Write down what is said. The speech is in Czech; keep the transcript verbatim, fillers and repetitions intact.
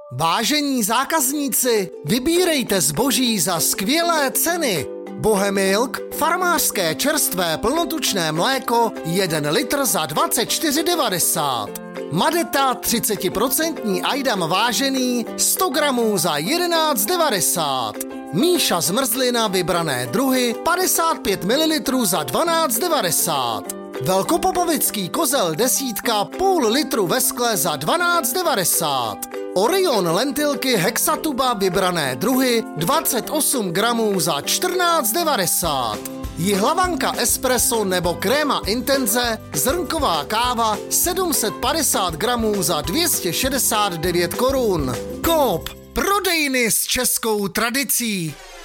Vážení zákazníci, vybírejte zboží za skvělé ceny. Bohemilk, farmářské čerstvé plnotučné mléko, jeden litr za dvacet čtyři devadesát. Madeta třicet procent Ajdam vážený, sto gramů za jedenáct devadesát. Míša zmrzlina vybrané druhy, padesát pět mililitrů za dvanáct devadesát. Velkopopovický kozel desítka, půl litru ve skle za dvanáct devadesát. Orion lentilky hexatuba vybrané druhy, dvacet osm gramů za čtrnáct devadesát. Jihlavanka espresso nebo kréma intenze, zrnková káva sedm set padesát gramů za dvě stě šedesát devět korun. Coop, prodejny s českou tradicí.